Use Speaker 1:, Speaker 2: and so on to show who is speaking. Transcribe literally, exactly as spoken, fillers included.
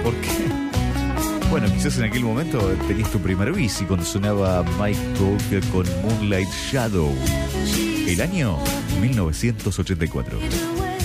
Speaker 1: ¿Por qué? Bueno, quizás en aquel momento tenías tu primer bici cuando sonaba Mike Walker con Moonlight Shadow. El año mil novecientos ochenta y cuatro.